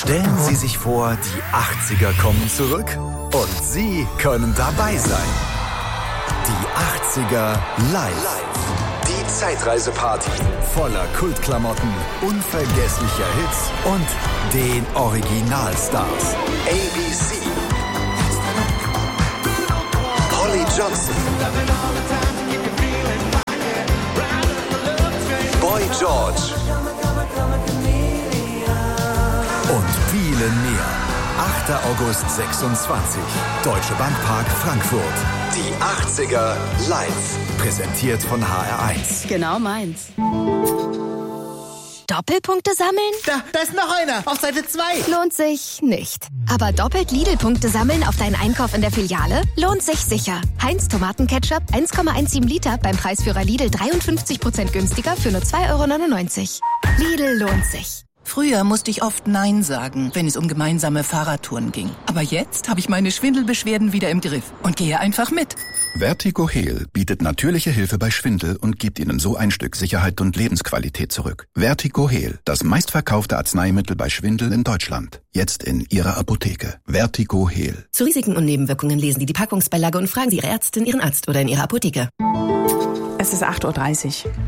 Stellen Sie sich vor, die 80er kommen zurück und Sie können dabei sein. Die 80er live. Die Zeitreiseparty voller Kultklamotten, unvergesslicher Hits und den Originalstars. ABC, Holly Johnson, Boy George und viele mehr. 8. August 26. Deutsche Bankpark Frankfurt. Die 80er live. Präsentiert von HR1. Genau meins. Doppelpunkte sammeln? Da ist noch einer. Auf Seite 2. Lohnt sich nicht. Aber doppelt Lidl-Punkte sammeln auf deinen Einkauf in der Filiale? Lohnt sich sicher. Heinz Tomatenketchup 1,17 Liter beim Preisführer Lidl 53% günstiger für nur 2,99 €. Lidl lohnt sich. Früher musste ich oft Nein sagen, wenn es um gemeinsame Fahrradtouren ging. Aber jetzt habe ich meine Schwindelbeschwerden wieder im Griff und gehe einfach mit. Vertigo Heal bietet natürliche Hilfe bei Schwindel und gibt Ihnen so ein Stück Sicherheit und Lebensqualität zurück. Vertigo Heal, das meistverkaufte Arzneimittel bei Schwindel in Deutschland. Jetzt in Ihrer Apotheke. Vertigo Heal. Zu Risiken und Nebenwirkungen lesen Sie die Packungsbeilage und fragen Sie Ihre Ärztin, Ihren Arzt oder in Ihrer Apotheke. Es ist 8:30 Uhr.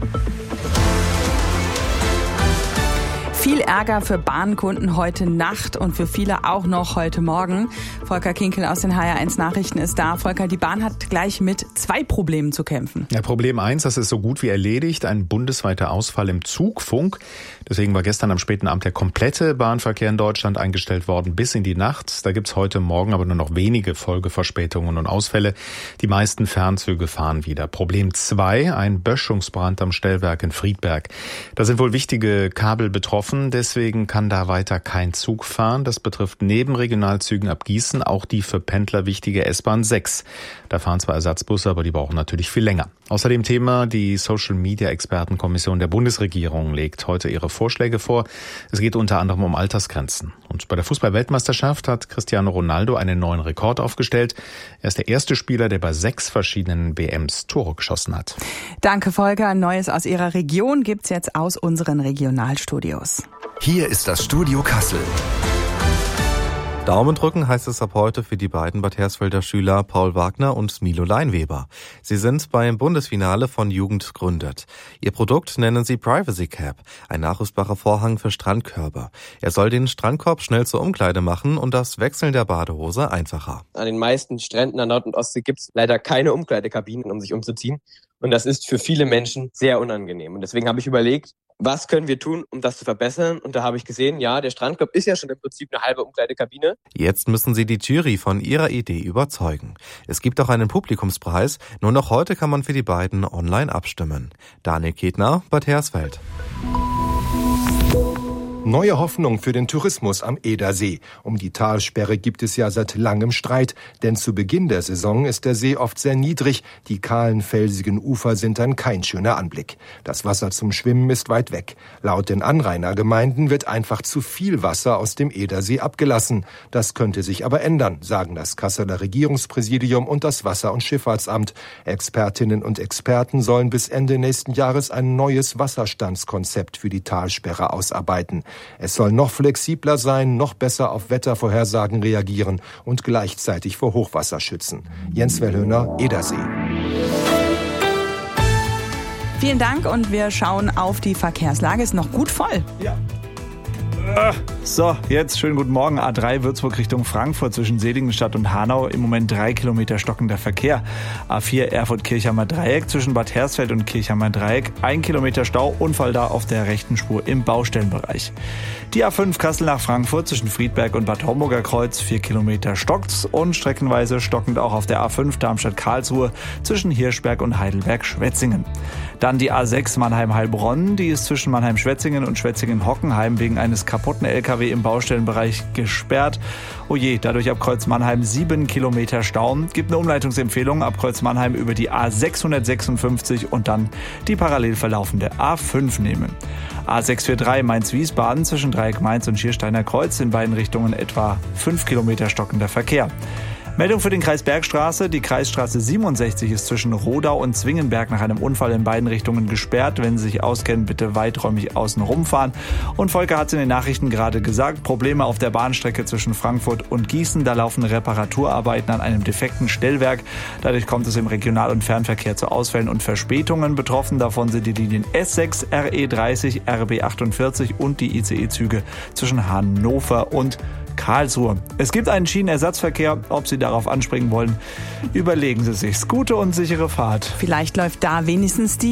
Viel Ärger für Bahnkunden heute Nacht und für viele auch noch heute Morgen. Volker Kinkel aus den HR1 Nachrichten ist da. Volker, die Bahn hat gleich mit 2 Problemen zu kämpfen. Ja, Problem 1, das ist so gut wie erledigt, ein bundesweiter Ausfall im Zugfunk. Deswegen war gestern am späten Abend der komplette Bahnverkehr in Deutschland eingestellt worden bis in die Nacht. Da gibt's heute Morgen aber nur noch wenige Folgeverspätungen und Ausfälle. Die meisten Fernzüge fahren wieder. Problem 2, ein Böschungsbrand am Stellwerk in Friedberg. Da sind wohl wichtige Kabel betroffen. Deswegen kann da weiter kein Zug fahren. Das betrifft neben Regionalzügen ab Gießen auch die für Pendler wichtige S-Bahn 6. Da fahren zwar Ersatzbusse, aber die brauchen natürlich viel länger. Außerdem Thema, die Social-Media-Expertenkommission der Bundesregierung legt heute ihre Vorschläge vor. Es geht unter anderem um Altersgrenzen. Und bei der Fußball-Weltmeisterschaft hat Cristiano Ronaldo einen neuen Rekord aufgestellt. Er ist der erste Spieler, der bei 6 verschiedenen WMs Tore geschossen hat. Danke, Volker. Neues aus Ihrer Region gibt's jetzt aus unseren Regionalstudios. Hier ist das Studio Kassel. Daumen drücken heißt es ab heute für die beiden Bad Hersfelder Schüler Paul Wagner und Milo Leinweber. Sie sind beim Bundesfinale von Jugend gegründet. Ihr Produkt nennen sie Privacy Cap, ein nachrüstbarer Vorhang für Strandkörbe. Er soll den Strandkorb schnell zur Umkleide machen und das Wechseln der Badehose einfacher. An den meisten Stränden an Nord- und Ostsee gibt es leider keine Umkleidekabinen, um sich umzuziehen. Und das ist für viele Menschen sehr unangenehm. Und deswegen habe ich überlegt, was können wir tun, um das zu verbessern? Und da habe ich gesehen, ja, der Strandkorb ist ja schon im Prinzip eine halbe Umkleidekabine. Jetzt müssen sie die Jury von ihrer Idee überzeugen. Es gibt auch einen Publikumspreis. Nur noch heute kann man für die beiden online abstimmen. Daniel Ketner, Bad Hersfeld. Neue Hoffnung für den Tourismus am Edersee. Um die Talsperre gibt es ja seit langem Streit, denn zu Beginn der Saison ist der See oft sehr niedrig. Die kahlen, felsigen Ufer sind dann kein schöner Anblick. Das Wasser zum Schwimmen ist weit weg. Laut den Anrainergemeinden wird einfach zu viel Wasser aus dem Edersee abgelassen. Das könnte sich aber ändern, sagen das Kasseler Regierungspräsidium und das Wasser- und Schifffahrtsamt. Expertinnen und Experten sollen bis Ende nächsten Jahres ein neues Wasserstandskonzept für die Talsperre ausarbeiten. Es soll noch flexibler sein, noch besser auf Wettervorhersagen reagieren und gleichzeitig vor Hochwasser schützen. Jens Wellhöhner, Edersee. Vielen Dank und wir schauen auf die Verkehrslage. Ist noch gut voll. Ja. So, jetzt schönen guten Morgen. A3 Würzburg Richtung Frankfurt zwischen Seligenstadt und Hanau. Im Moment 3 Kilometer stockender Verkehr. A4 Erfurt-Kirchheimer Dreieck zwischen Bad Hersfeld und Kirchheimer Dreieck. 1 Kilometer Stau, Unfall da auf der rechten Spur im Baustellenbereich. Die A5 Kassel nach Frankfurt zwischen Friedberg und Bad Homburger Kreuz. 4 Kilometer stockt's und streckenweise stockend auch auf der A5 Darmstadt-Karlsruhe zwischen Hirschberg und Heidelberg-Schwetzingen. Dann die A6 Mannheim-Heilbronn. Die ist zwischen Mannheim-Schwetzingen und Schwetzingen-Hockenheim wegen eines kaputten LKW im Baustellenbereich gesperrt. Oh je, dadurch ab Kreuz Mannheim 7 Kilometer Stau. Gibt eine Umleitungsempfehlung ab Kreuz Mannheim über die A656 und dann die parallel verlaufende A5 nehmen. A643 Mainz-Wiesbaden zwischen Dreieck Mainz und Schiersteiner Kreuz in beiden Richtungen etwa 5 Kilometer stockender Verkehr. Meldung für den Kreis Bergstraße. Die Kreisstraße 67 ist zwischen Rodau und Zwingenberg nach einem Unfall in beiden Richtungen gesperrt. Wenn Sie sich auskennen, bitte weiträumig außen rumfahren. Und Volker hat es in den Nachrichten gerade gesagt, Probleme auf der Bahnstrecke zwischen Frankfurt und Gießen. Da laufen Reparaturarbeiten an einem defekten Stellwerk. Dadurch kommt es im Regional- und Fernverkehr zu Ausfällen und Verspätungen. Betroffen davon sind die Linien S6, RE30, RB48 und die ICE-Züge zwischen Hannover und Karlsruhe. Es gibt einen Schienenersatzverkehr. Ob Sie darauf anspringen wollen, überlegen Sie sich's. Gute und sichere Fahrt. Vielleicht läuft da wenigstens die